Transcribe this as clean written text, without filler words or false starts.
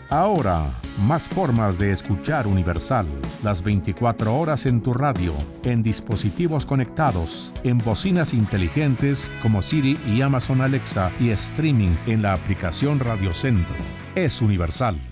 Ahora, más formas de escuchar Universal. Las 24 horas en tu radio, en dispositivos conectados, en bocinas inteligentes como Siri y Amazon Alexa y streaming en la aplicación Radio Centro. Es Universal.